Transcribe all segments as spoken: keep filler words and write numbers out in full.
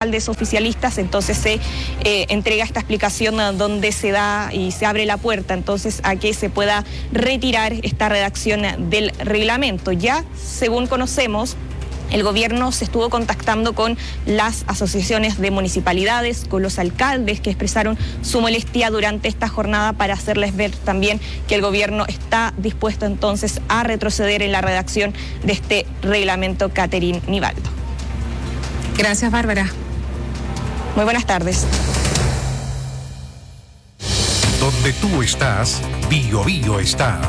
alcaldes oficialistas, entonces se eh, entrega esta explicación donde se da y se abre la puerta entonces a que se pueda retirar esta redacción del reglamento. Ya, según conocemos, el gobierno se estuvo contactando con las asociaciones de municipalidades, con los alcaldes que expresaron su molestia durante esta jornada para hacerles ver también que el gobierno está dispuesto entonces a retroceder en la redacción de este reglamento. Catherine Nivaldo. Gracias, Bárbara. Muy buenas tardes. Donde tú estás, Bio Bio está.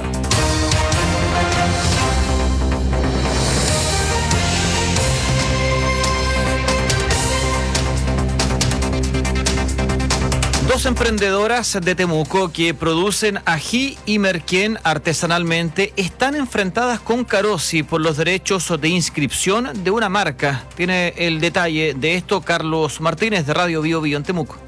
Dos emprendedoras de Temuco que producen ají y merquén artesanalmente están enfrentadas con Carosi por los derechos de inscripción de una marca. Tiene el detalle de esto Carlos Martínez de Radio Bio Bio en Temuco.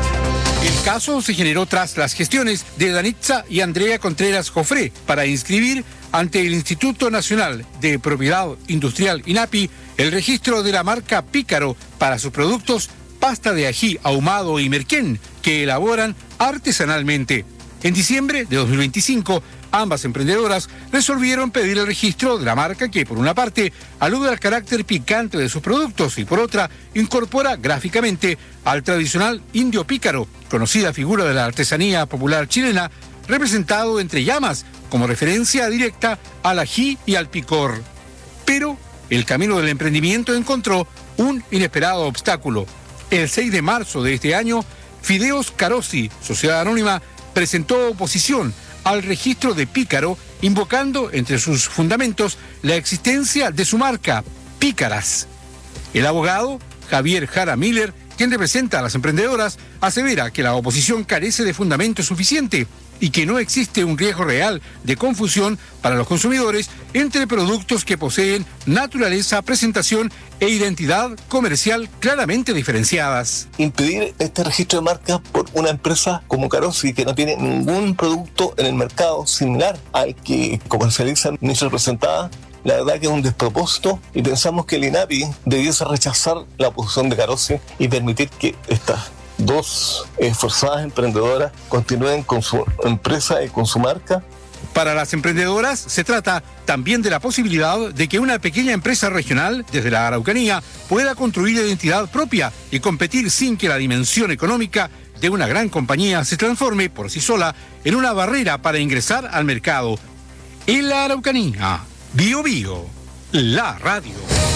El caso se generó tras las gestiones de Danitza y Andrea Contreras Jofré para inscribir ante el Instituto Nacional de Propiedad Industrial INAPI el registro de la marca Pícaro para sus productos pasta de ají ahumado y merquén que elaboran artesanalmente. En diciembre de dos mil veinticinco, ambas emprendedoras resolvieron pedir el registro de la marca que, por una parte, alude al carácter picante de sus productos y, por otra, incorpora gráficamente al tradicional indio pícaro, conocida figura de la artesanía popular chilena, representado entre llamas como referencia directa al ají y al picor. Pero el camino del emprendimiento encontró un inesperado obstáculo. El seis de marzo de este año, Fideos Carosi, sociedad anónima, presentó oposición al registro de Pícaro, invocando entre sus fundamentos la existencia de su marca, Pícaras. El abogado Javier Jara Miller, quien representa a las emprendedoras, asevera que la oposición carece de fundamento suficiente y que no existe un riesgo real de confusión para los consumidores entre productos que poseen naturaleza, presentación e identidad comercial claramente diferenciadas. Impedir este registro de marcas por una empresa como Carosi, que no tiene ningún producto en el mercado similar al que comercializan mis representadas, la verdad que es un despropósito, y pensamos que el INAPI debiese rechazar la posición de Carosi y permitir que estas dos esforzadas emprendedoras continúen con su empresa y con su marca. Para las emprendedoras se trata también de la posibilidad de que una pequeña empresa regional desde la Araucanía pueda construir identidad propia y competir sin que la dimensión económica de una gran compañía se transforme por sí sola en una barrera para ingresar al mercado. En la Araucanía, Bio Bio, la radio.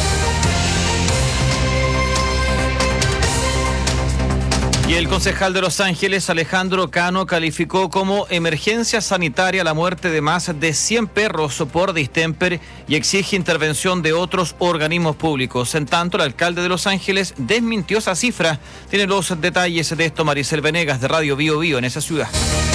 Y el concejal de Los Ángeles, Alejandro Cano, calificó como emergencia sanitaria la muerte de más de cien perros por distemper y exige intervención de otros organismos públicos. En tanto, el alcalde de Los Ángeles desmintió esa cifra. Tiene los detalles de esto Maricel Venegas de Radio Bio Bio en esa ciudad.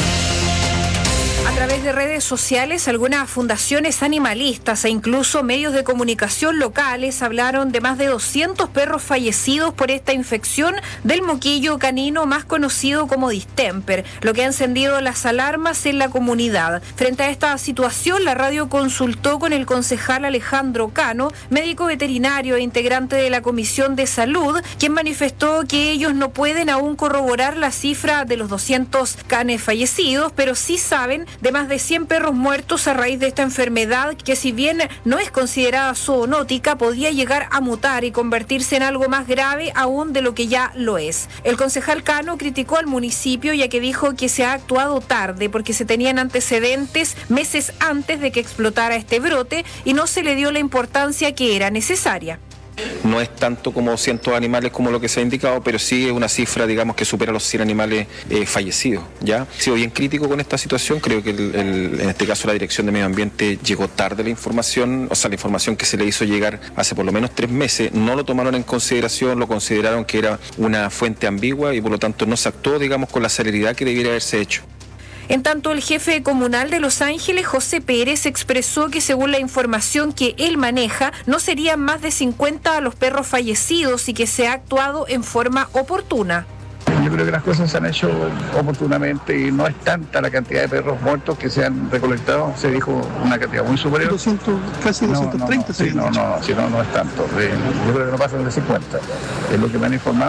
A través de redes sociales, algunas fundaciones animalistas e incluso medios de comunicación locales hablaron de más de doscientos perros fallecidos por esta infección del moquillo canino más conocido como distemper, lo que ha encendido las alarmas en la comunidad. Frente a esta situación, la radio consultó con el concejal Alejandro Cano, médico veterinario e integrante de la Comisión de Salud, quien manifestó que ellos no pueden aún corroborar la cifra de los doscientos canes fallecidos, pero sí saben de más de cien perros muertos a raíz de esta enfermedad que, si bien no es considerada zoonótica, podría llegar a mutar y convertirse en algo más grave aún de lo que ya lo es. El concejal Cano criticó al municipio, ya que dijo que se ha actuado tarde porque se tenían antecedentes meses antes de que explotara este brote y no se le dio la importancia que era necesaria. No es tanto como cientos de animales como lo que se ha indicado, pero sí es una cifra, digamos, que supera los cien animales eh, fallecidos, ¿ya? He sido bien crítico con esta situación. Creo que el, el, en este caso la Dirección de Medio Ambiente llegó tarde la información, o sea, la información que se le hizo llegar hace por lo menos tres meses, no lo tomaron en consideración, lo consideraron que era una fuente ambigua y por lo tanto no se actuó, digamos, con la celeridad que debiera haberse hecho. En tanto, el jefe comunal de Los Ángeles, José Pérez, expresó que según la información que él maneja, no serían más de cincuenta los perros fallecidos y que se ha actuado en forma oportuna. Yo creo que las cosas se han hecho oportunamente y no es tanta la cantidad de perros muertos que se han recolectado. Se dijo una cantidad muy superior. doscientos, casi doscientos treinta. No, no, no, no, sí, no, no, no es tanto. Yo creo que no pasan de cincuenta. Es lo que me han informado.